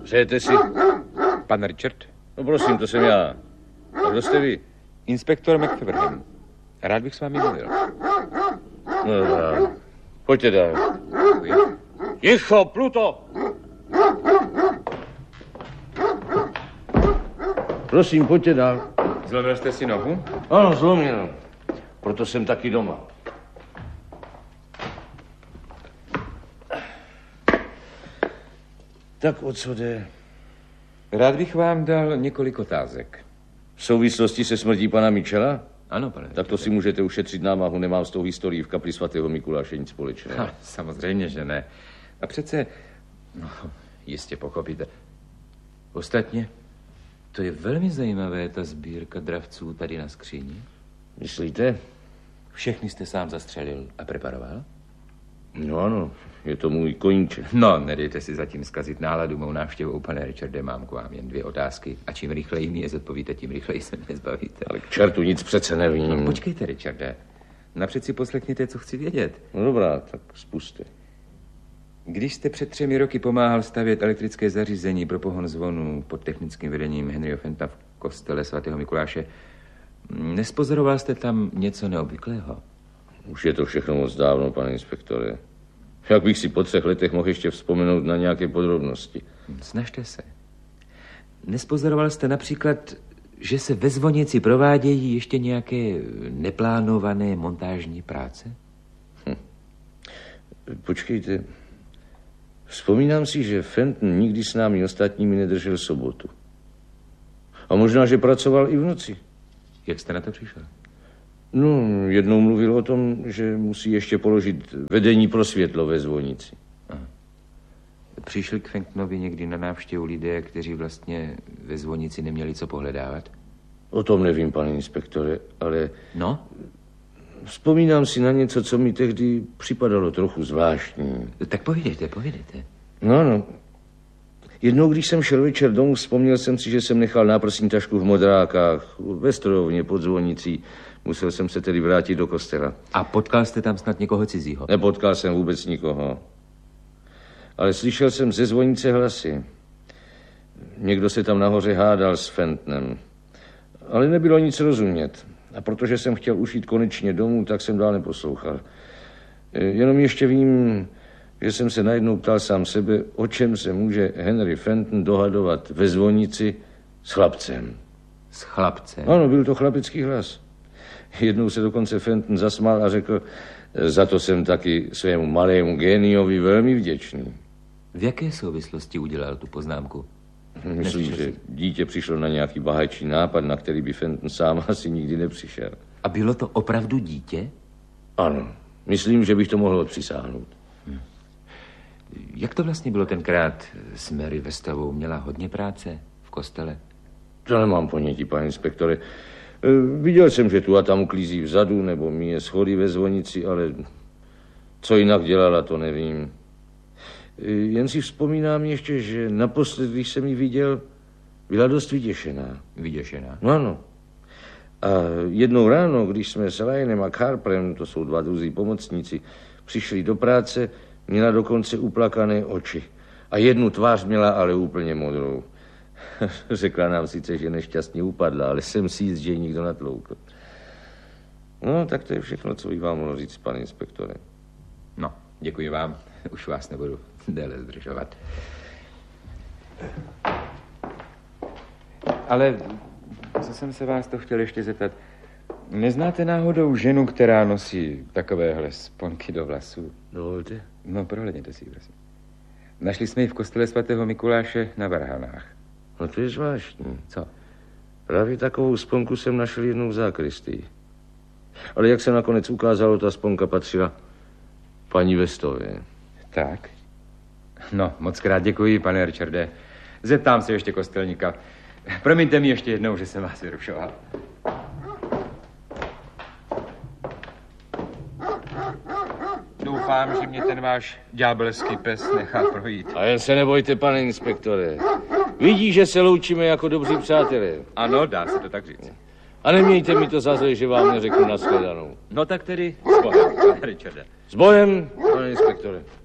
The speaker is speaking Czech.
Přejete si? Pan Richard? No prosím, to jsem já. A kdo jste vy? Inspektor McFeverham. Rád bych s vámi mluvil. No dobrá. Pojďte dál. Děkuji. Ticho, Pluto! Prosím, pojďte dál. Zlomil jste si nohu? Ano, zlomil. Proto jsem taky doma. Tak o co jde? Rád bych vám dal několik otázek. V souvislosti se smrtí pana Mitchella? Ano, pane. Tak to si můžete ušetřit námahu, nemám s tou historií v kapli svatého Mikuláše nic společného. Samozřejmě, že ne. A přece, no, jistě pochopíte. Ostatně, to je velmi zajímavé, ta sbírka dravců tady na skříni. Myslíte? Všechny jste sám zastřelil a preparoval? No ano, je to můj koníček. No, nedejte si zatím zkazit náladu mou návštěvou, pane Richarde, mám k vám jen 2 otázky. A čím rychleji mi je zodpovíte, tím rychleji se mě zbavíte. Ale k čertu nic přece nevím. No, počkejte, Richarde. Napřed si poslechněte, co chci vědět. No dobrá, tak spuste. Když jste před 3 roky pomáhal stavět elektrické zařízení pro pohon zvonů pod technickým vedením Henryho Fentona v kostele svatého Mikuláše, nespozoroval jste tam něco neobvyklého? Už je to všechno moc dávno, pane inspektore. Jak bych si po 3 letech mohl ještě vzpomenout na nějaké podrobnosti? Snažte se. Nespozoroval jste například, že se ve zvonici provádějí ještě nějaké neplánované montážní práce? Počkejte. Vzpomínám si, že Fenton nikdy s námi ostatními nedržel sobotu. A možná, že pracoval i v noci. Jak jste na to přišel? No, jednou mluvil o tom, že musí ještě položit vedení pro světlo ve zvonici. Aha. Přišli k Fentonovi někdy na návštěvu lidé, kteří vlastně ve zvonici neměli co pohledávat? O tom nevím, pane inspektore, ale... No? Vzpomínám si na něco, co mi tehdy připadalo trochu zvláštní. Tak povídejte. No. Jednou, když jsem šel večer domů, vzpomněl jsem si, že jsem nechal náprsní tašku v Modrákách, ve strojovně pod zvonicí. Musel jsem se tedy vrátit do kostela. A potkal jste tam snad někoho cizího? Nepotkal jsem vůbec nikoho. Ale slyšel jsem ze zvonice hlasy. Někdo se tam nahoře hádal s Fentonem. Ale nebylo nic rozumět. A protože jsem chtěl už jít konečně domů, tak jsem dál neposlouchal. Jenom ještě vím, že jsem se najednou ptal sám sebe, o čem se může Henry Fenton dohadovat ve zvonici s chlapcem. S chlapcem? Ano, byl to chlapecký hlas. Jednou se dokonce Fenton zasmál a řekl, za to jsem taky svému malému géniovi velmi vděčný. V jaké souvislosti udělal tu poznámku? Myslím, že dítě přišlo na nějaký bahečný nápad, na který by Fenton sám asi nikdy nepřišel. A bylo to opravdu dítě? Ano, myslím, že bych to mohl odpřisáhnout. Jak to vlastně bylo tenkrát s Mary Westovou? Měla hodně práce v kostele? To nemám ponětí, pane inspektore. Viděl jsem, že tu a tam uklízí vzadu, nebo míje schody ve zvonici, ale co jinak dělala, to nevím. Jen si vzpomínám ještě, že naposled, když jsem ji viděl, byla dost vyděšená. Vyděšená? No ano. A jednou ráno, když jsme s Ryanem a Harperem, to jsou 2 druzí pomocníci, přišli do práce, měla dokonce uplakané oči. A jednu tvář měla ale úplně modrou. Řekla nám sice, že nešťastně upadla, ale jsem si jist, že ji nikdo natloukl. No, tak to je všechno, co bych vám mohl říct, pane inspektore. No, děkuji vám. Už vás nebudu déle zdržovat. Ale co jsem se vás to chtěl ještě zeptat? Neznáte náhodou ženu, která nosí takovéhle sponky do vlasů? Dovolte. No, prohlédněte si ji, prosím. Našli jsme ji v kostele svatého Mikuláše na Varhanách. No to je zvláštní. Co? Právě takovou sponku jsem našel jednou v zákristii. Ale jak se nakonec ukázalo, ta sponka patřila paní Westové. Tak. No, moc krát děkuji, pane Richarde. Zeptám se ještě kostelníka. Promiňte mi ještě jednou, že jsem vás vyrušoval. Doufám, že mě ten váš ďábelský pes nechá projít. A jen se nebojte, pane inspektore. Vidí, že se loučíme jako dobří přátelé. Ano, dá se to tak říct. A nemějte mi to za zlé, že vám neřeknu nashledanou. No tak tedy s Bohem, pane Richarde. S bojem, pane inspektore.